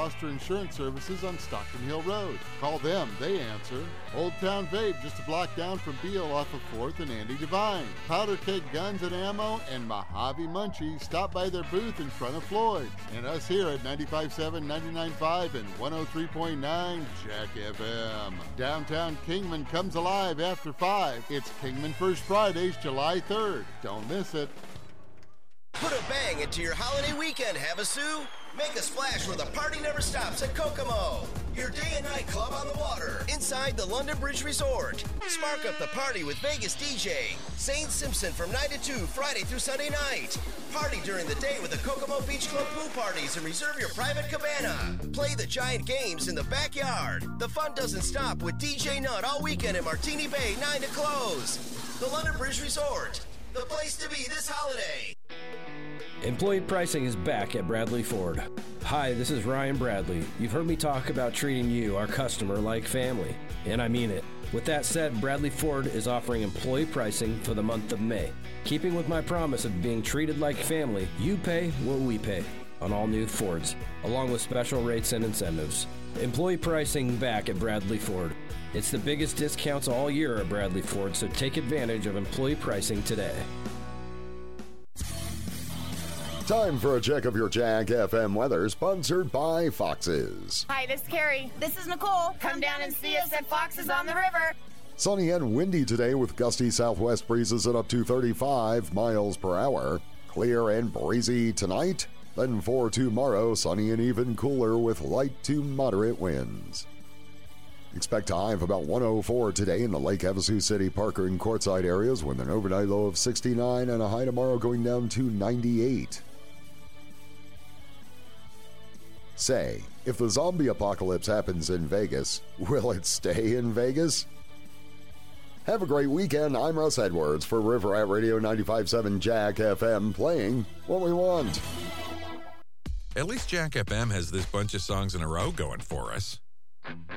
Foster Insurance Services on Stockton Hill Road. Call them, they answer. Old Town Vape, just a block down from Beale off of 4th and Andy Devine. Powder Keg Guns and Ammo and Mojave Munchie. Stop by their booth in front of Floyd. And us here at 95.7, 99.5, and 103.9 Jack FM. Downtown Kingman comes alive after 5. It's Kingman First Fridays, July 3rd. Don't miss it. Put a bang into your holiday weekend, Havasu. Make a splash where the party never stops at Kokomo. Your day and night club on the water inside the London Bridge Resort. Spark up the party with Vegas DJ Zane Simpson from 9 to 2 Friday through Sunday night. Party during the day with the Kokomo Beach Club pool parties and reserve your private cabana. Play the giant games in the backyard. The fun doesn't stop with DJ Nutt all weekend in Martini Bay 9 to close. The London Bridge Resort, the place to be this holiday. Employee pricing is back at Bradley Ford. Hi, this is Ryan Bradley. You've heard me talk about treating you, our customer, like family, and I mean it. With that said, Bradley Ford is offering employee pricing for the month of May. Keeping with my promise of being treated like family, you pay what we pay on all new Fords, along with special rates and incentives. Employee pricing back at Bradley Ford. It's the biggest discounts all year at Bradley Ford, so take advantage of employee pricing today. Time for a check of your Jack FM weather, sponsored by Foxes. Hi, this is Carrie. This is Nicole. Come down and see us at Foxes on the River. Sunny and windy today with gusty southwest breezes at up to 35 miles per hour. Clear and breezy tonight. Then for tomorrow, sunny and even cooler with light to moderate winds. Expect a high of about 104 today in the Lake Havasu City, Parker, and Quartzsite areas with an overnight low of 69 and a high tomorrow going down to 98. Say, if the zombie apocalypse happens in Vegas, will it stay in Vegas? Have a great weekend. I'm Russ Edwards for River at Radio 95.7 Jack FM, playing what we want. At least Jack FM has this bunch of songs in a row going for us.